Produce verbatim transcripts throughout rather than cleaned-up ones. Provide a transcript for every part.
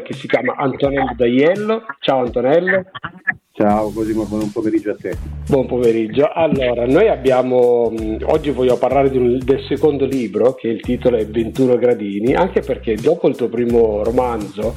che si chiama Antonello D'Aiello. Ciao Antonello. Ciao Cosimo, buon pomeriggio a te. Buon pomeriggio. Allora, noi abbiamo, oggi voglio parlare di un, del secondo libro, che il titolo è ventuno gradini, anche perché dopo il tuo primo romanzo,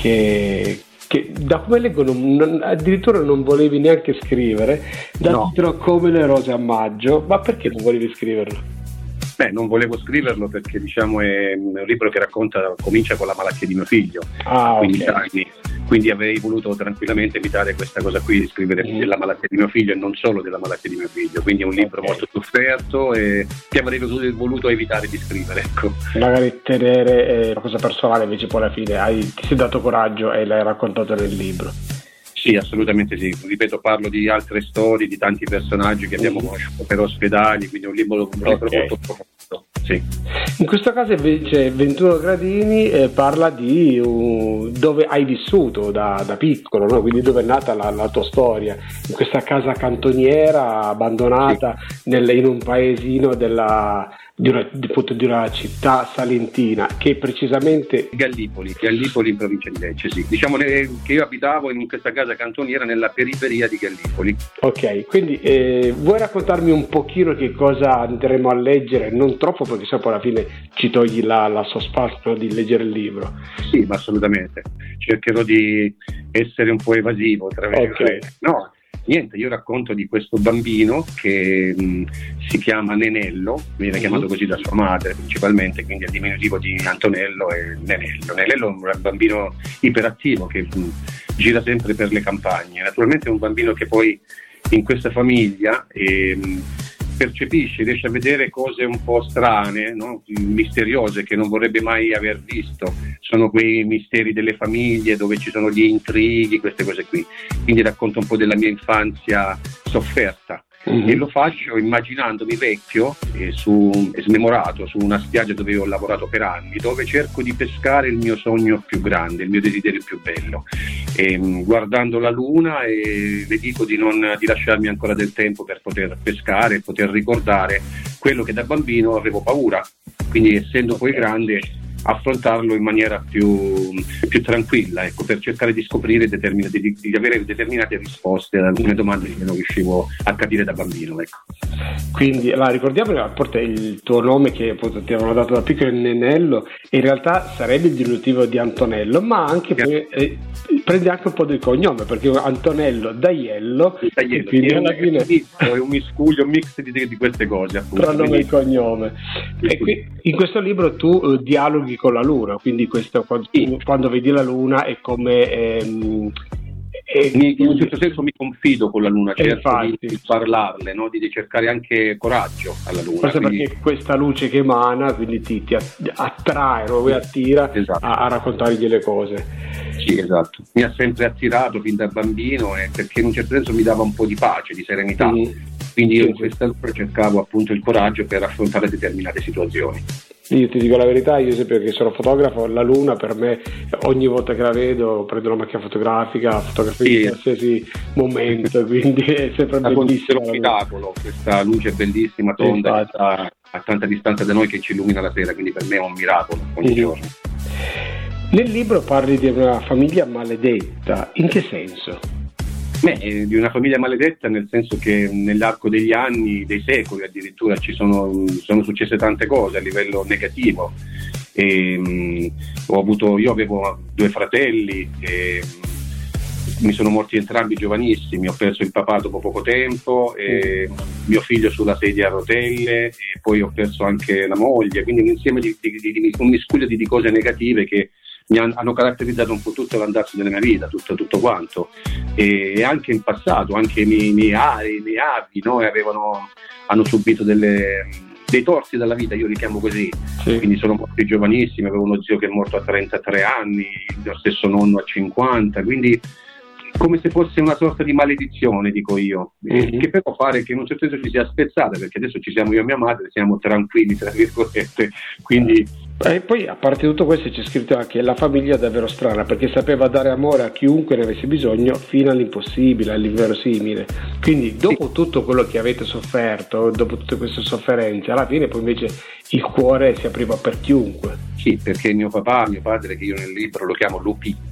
che, che da come leggo non, non, addirittura non volevi neanche scrivere, dal no. titolo Come le rose a maggio, ma perché non volevi scriverlo? Beh, non volevo scriverlo perché diciamo è un libro che racconta, comincia con la malattia di mio figlio, ah, a quindici okay. anni, quindi avrei voluto tranquillamente evitare questa cosa qui, di scrivere mm. della malattia di mio figlio e non solo della malattia di mio figlio, quindi è un libro okay. molto sofferto e che avrei voluto evitare di scrivere, ecco. Magari tenere eh, una cosa personale, invece poi alla fine hai, ti sei dato coraggio e l'hai raccontato nel libro. Sì, assolutamente sì, ripeto, parlo di altre storie, di tanti personaggi che abbiamo conosciuto per ospedali, quindi è un libro, un libro okay. molto profondo. Sì. In questo caso invece ventuno gradini eh, parla di uh, dove hai vissuto da, da piccolo, no? Quindi dove è nata la, la tua storia, in questa casa cantoniera abbandonata sì. nel, in un paesino della, di, una, di, di una città salentina, che precisamente Gallipoli, Gallipoli in provincia di Lecce, sì. Diciamo che io abitavo in questa casa cantoniera nella periferia di Gallipoli. Ok, quindi eh, vuoi raccontarmi un pochino che cosa andremo a leggere? Non troppo, perché se poi alla fine ci togli la, la suspense, no, di leggere il libro. Sì, ma assolutamente. Cercherò di essere un po' evasivo. Tra okay. No, niente, io racconto di questo bambino che mh, si chiama Nenello, viene mm-hmm. chiamato così da sua madre principalmente, quindi è il diminutivo di Antonello e Nenello. Nenello è un bambino iperattivo che mh, gira sempre per le campagne. Naturalmente è un bambino che poi in questa famiglia ehm, percepisce, riesce a vedere cose un po' strane, no? misteriose, che non vorrebbe mai aver visto. Sono quei misteri delle famiglie dove ci sono gli intrighi, queste cose qui. Quindi racconto un po' della mia infanzia sofferta. Mm-hmm. E lo faccio immaginandomi vecchio e, su, e smemorato su una spiaggia dove ho lavorato per anni, dove cerco di pescare il mio sogno più grande, il mio desiderio più bello, e, guardando la luna, e le dico di, non, di lasciarmi ancora del tempo per poter pescare e poter ricordare quello che da bambino avevo paura, quindi essendo poi grande affrontarlo in maniera più, più tranquilla, ecco, per cercare di scoprire determinate, di, di avere determinate risposte ad alcune domande che non riuscivo a capire da bambino, ecco. Quindi la ricordiamo, appunto, il tuo nome che appunto ti avevano dato da piccolo, Nenello, in realtà sarebbe il diminutivo di Antonello, ma anche poi, eh, prende anche un po' del cognome, perché Antonello D'Aiello, D'Aiello quindi è, alla un, fine è un miscuglio, un mix di, di queste cose, appunto. Tra nome e cognome. E qui, in questo libro tu uh, dialoghi con la luna, quindi questo quando, sì. quando vedi la luna è come ehm, è, mi, in un certo senso mi confido con la luna, cerco infatti, di, di parlarle, no? Di cercare anche coraggio alla luna. Forse quindi... perché questa luce che emana quindi ti, ti attrae, no? attira esatto. a, a raccontargli le cose. Sì, esatto. Mi ha sempre attirato fin da bambino, eh, perché in un certo senso mi dava un po' di pace, di serenità. Mm. Quindi io in questa luce cercavo appunto il coraggio per affrontare determinate situazioni. Io ti dico la verità, io sempre che sono fotografo, la luna per me ogni volta che la vedo prendo una macchina fotografica, fotografia sì. in qualsiasi momento, quindi è sempre la bellissima. È un miracolo, questa luce bellissima, tonda, che sta a tanta distanza da noi, che ci illumina la sera, quindi per me è un miracolo ogni sì. giorno. Nel libro parli di una famiglia maledetta, in che senso? Beh, di una famiglia maledetta nel senso che nell'arco degli anni, dei secoli addirittura, ci sono, sono successe tante cose a livello negativo. E, um, ho avuto, io avevo due fratelli e um, mi sono morti entrambi giovanissimi, ho perso il papà dopo poco tempo, e mio figlio sulla sedia a rotelle, e poi ho perso anche la moglie, quindi un insieme di, di, di, di un miscuglio di, di cose negative che mi hanno caratterizzato un po' tutto l'andazzo della mia vita, tutto, tutto quanto, e anche in passato, anche i miei, miei, i miei avi no? avevano, hanno subito delle, dei torti dalla vita, io li chiamo così, sì. Quindi sono morti giovanissimi, avevo uno zio che è morto a trentatré anni, il mio stesso nonno a cinquanta, quindi come se fosse una sorta di maledizione, dico io, mm-hmm. che però pare che in un certo senso ci sia spezzata, perché adesso ci siamo io e mia madre, siamo tranquilli tra virgolette, quindi e poi a parte tutto questo c'è scritto anche la famiglia davvero strana, perché sapeva dare amore a chiunque ne avesse bisogno fino all'impossibile, all'inverosimile, quindi dopo sì. tutto quello che avete sofferto, dopo tutte queste sofferenze, alla fine poi invece il cuore si apriva per chiunque. Sì, perché mio papà, mio padre, che io nel libro lo chiamo Lupi,